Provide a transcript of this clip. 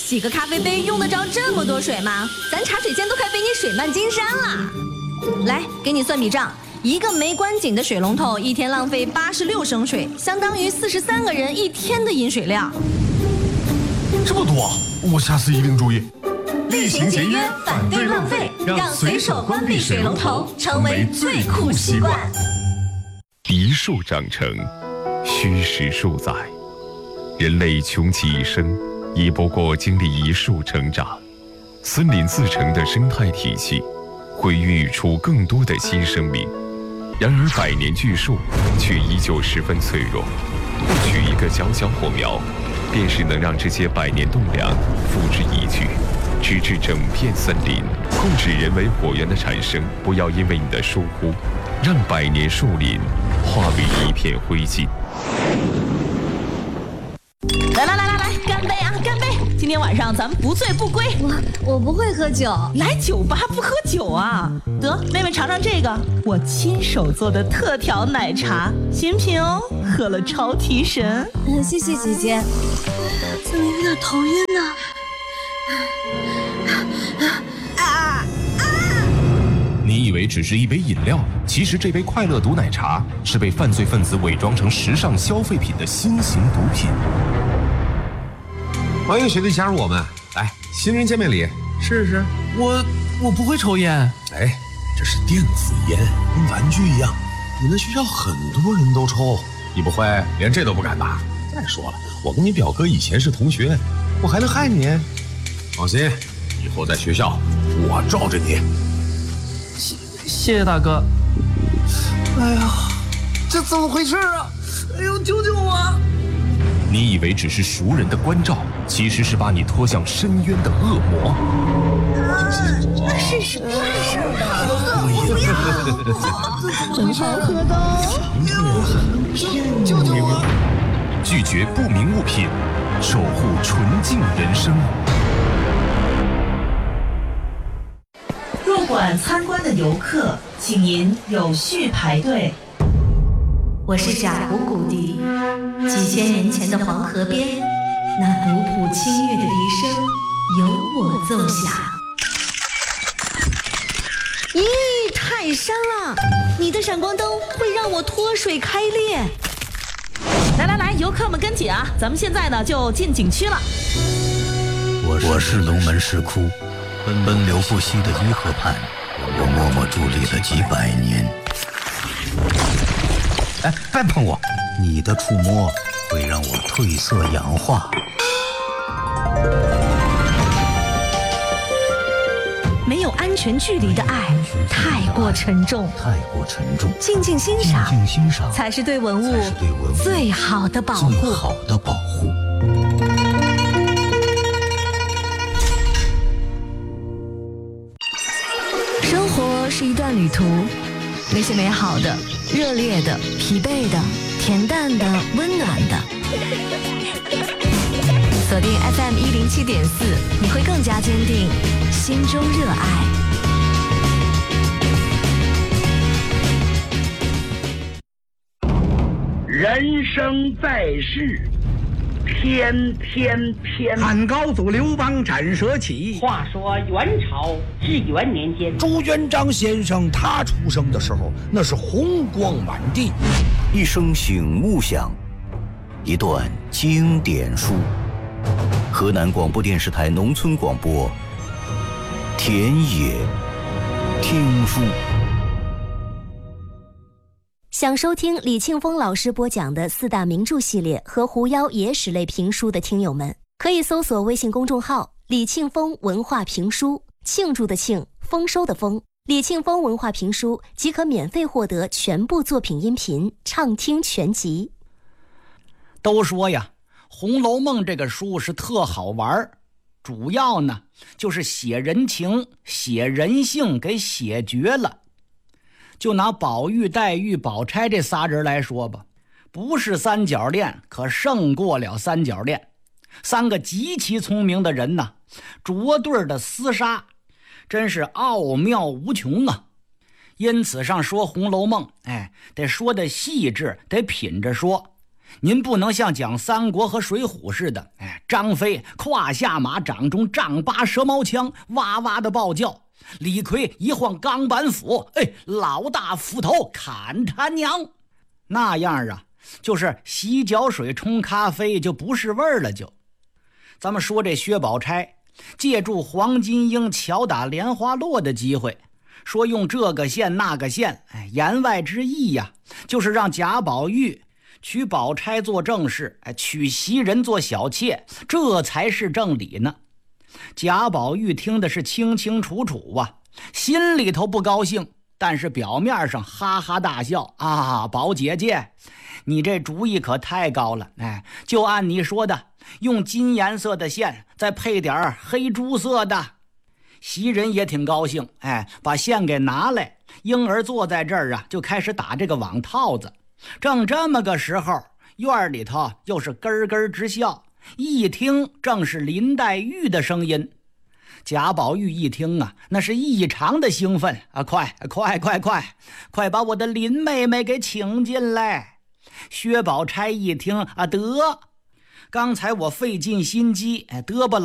洗个咖啡杯用得着这么多水吗？咱茶水间都快被你水漫金山了。来，给你算笔账。一个没关紧的水龙头一天浪费86升水，相当于43个人一天的饮水量。 这么多，我下次一定注意。 厉行节约，反对浪费，让随手关闭水龙头成为最酷习惯。 一树长成，虚实数载。人类穷其一生，亦不过经历一树成长。森林自成的生态体系，会孕育出更多的新生命。然而百年巨树却依旧十分脆弱，不取一个小小火苗，便是能让这些百年栋梁付之一炬，直至整片森林。控制人为火源的产生，不要因为你的疏忽，让百年树林化为一片灰烬。 来，干杯啊，干杯！今天晚上咱们不醉不归。 我不会喝酒， 来酒吧不喝酒啊？得，妹妹尝尝这个，我亲手做的特调奶茶，新品哦，喝了超提神。 谢谢姐姐，怎么有点头晕呢？ 你以为只是一杯饮料，其实这杯快乐毒奶茶是被犯罪分子伪装成时尚消费品的新型毒品。 欢迎学弟加入我们，来，新人见面礼，试试。 我不会抽烟。 哎，这是电子烟，跟玩具一样，你们学校很多人都抽，你不会连这都不敢吧？再说了，我跟你表哥以前是同学，我还能害你？放心，以后在学校我罩着你。 谢谢大哥。 哎呀，这怎么回事啊？哎呦，救救我！ 你以为只是熟人的关照，其实是把你拖向深渊的恶魔。 是什么事儿真好喝的， 救救我！ 拒绝不明物品，守护纯净人生。 入馆参观的游客，请您有序排队。 我是贾湖谷笛，几千年前的黄河边，那古朴清越的笛声由我奏响。咦，太深了！你的闪光灯会让我脱水开裂。 来，游客们跟紧啊！咱们现在呢就进景区了。 我是龙门石窟，奔流不息的伊河畔，我默默伫立了几百年。哎，别碰我！你的触摸会让我褪色氧化。 没有安全距离的爱太过沉重，静静欣赏才是对文物最好的保护。生活是一段旅途，那些美好的、热烈的、疲惫的、恬淡的、温暖的。锁定 FM107.4，你会更加坚定心中热爱。 人生在世，偏， 汉高祖刘邦斩蛇起。 话说元朝至元年间， 朱元璋先生他出生的时候，那是红光满地。 一声醒悟响，一段经典书。河南广播电视台农村广播，田野听书。 想收听李庆峰老师播讲的四大名著系列和狐妖野史类评书的听友们，可以搜索微信公众号李庆峰文化评书，庆祝的庆，丰收的丰，李庆峰文化评书即可免费获得全部作品音频畅听全集。 都说呀，《红楼梦》这个书是特好玩，主要呢就是写人情、写人性给写绝了。就拿宝玉、黛玉、宝钗这仨人来说吧，不是三角恋，可胜过了三角恋。三个极其聪明的人呐，捉对的厮杀，真是奥妙无穷啊。因此上说《红楼梦》，得说的细致，得品着说。 您不能像讲三国和水浒似的，张飞胯下马，掌中丈八蛇矛枪，哇哇的暴叫；李逵一晃钢板斧，老大斧头砍他娘！那样啊，就是洗脚水冲咖啡就不是味儿了。咱们说这薛宝钗借助黄金英巧打莲花落的机会，说用这个线那个线，言外之意呀，就是让贾宝玉娶宝钗做正室，娶袭人做小妾，这才是正理呢。贾宝玉听的是清清楚楚啊，心里头不高兴，但是表面上哈哈大笑啊，宝姐姐，你这主意可太高了，就按你说的，用金颜色的线，再配点黑珠色的。袭人也挺高兴，把线给拿来，婴儿坐在这儿啊，就开始打这个网套子。正这么个时候，院里头又是咯咯直笑，一听正是林黛玉的声音。贾宝玉一听啊，那是异常的兴奋啊！快把我的林妹妹给请进来。薛宝钗一听啊，得，刚才我费尽心机，嘚吧